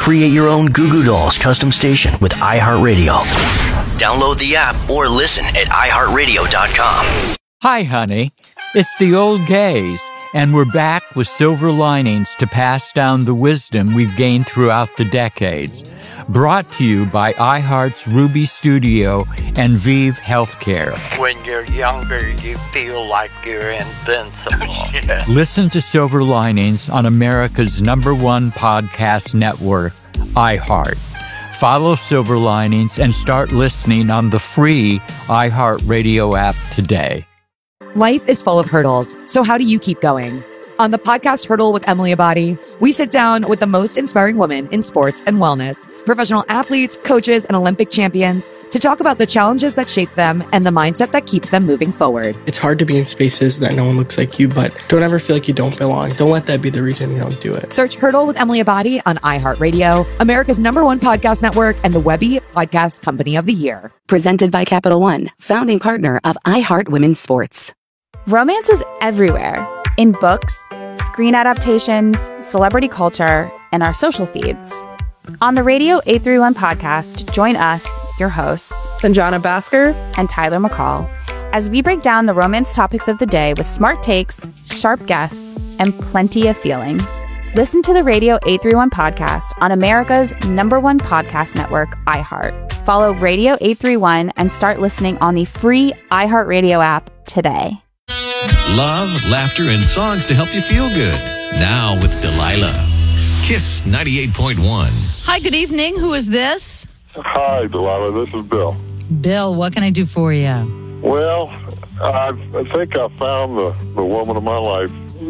Create your own Goo Goo Dolls custom station with iHeartRadio. Download the app or listen at iHeartRadio.com. Hi, honey. It's the old gays, and we're back with silver linings to pass down the wisdom we've gained throughout the decades. Brought to you by iHeart's Ruby Studio and Vive Healthcare. When you're younger, you feel like you're invincible. Yeah. Listen to Silver Linings on America's #1 podcast network, iHeart. Follow Silver Linings and start listening on the free iHeartRadio app today. Life is full of hurdles, so how do you keep going? On the podcast Hurdle with Emily Abadi, we sit down with the most inspiring women in sports and wellness, professional athletes, coaches, and Olympic champions to talk about the challenges that shape them and the mindset that keeps them moving forward. It's hard to be in spaces that no one looks like you, but don't ever feel like you don't belong. Don't let that be the reason you don't do it. Search Hurdle with Emily Abadi on iHeartRadio, America's #1 podcast network, and the Webby Podcast Company of the Year. Presented by Capital One, founding partner of iHeart Women's Sports. Romance is everywhere. In books, screen adaptations, celebrity culture, and our social feeds. On the Radio 831 podcast, join us, your hosts, Sanjana Bhaskar and Tyler McCall, as we break down the romance topics of the day with smart takes, sharp guests, and plenty of feelings. Listen to the Radio 831 podcast on America's #1 podcast network, iHeart. Follow Radio 831 and start listening on the free iHeartRadio app today. Love, laughter, and songs to help you feel good. Now with Delilah. Kiss 98.1. Hi, good evening. Who is this? Hi, Delilah. This is Bill. Bill, what can I do for you? Well, I think I found the woman of my life.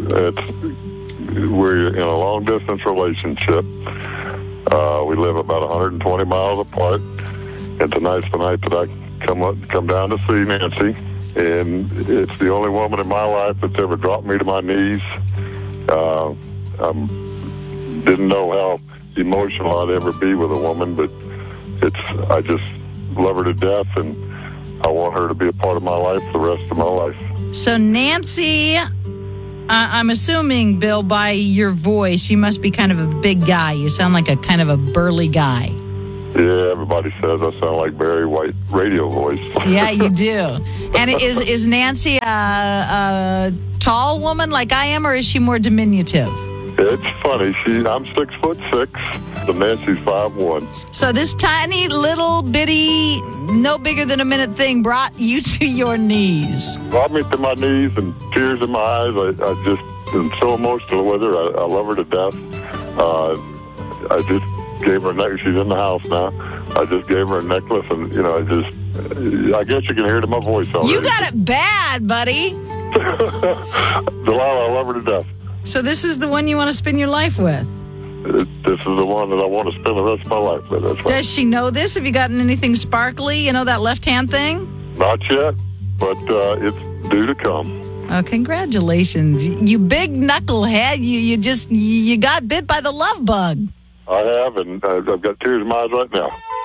We're in a long-distance relationship. We live about 120 miles apart. And tonight's the night that I come down to see Nancy. And it's the only woman in my life that's ever dropped me to my knees. Didn't know how emotional I'd ever be with a woman, but I just love her to death, and I want her to be a part of my life the rest of my life. So Nancy, I'm assuming, Bill, by your voice, you must be kind of a big guy. You sound like a kind of a burly guy. Yeah, everybody says I sound like Barry White radio voice. Yeah, you do. And is Nancy a tall woman like I am, or is she more diminutive? It's funny. I'm 6'6", and Nancy's 5'1". So this tiny little bitty, no bigger than a minute thing brought you to your knees. Brought me to my knees and tears in my eyes. I just am so emotional with her. I love her to death. I just gave her a necklace. She's in the house now. I just gave her a necklace, and I guess you can hear it in my voice already. You got it bad, buddy. Delilah, I love her to death. So this is the one you want to spend your life with? This is the one that I want to spend the rest of my life with. That's right. Does she know this? Have you gotten anything sparkly? You know, that left-hand thing? Not yet, but it's due to come. Oh, congratulations. You big knucklehead. You got bit by the love bug. I have, and I've got tears in my eyes right now.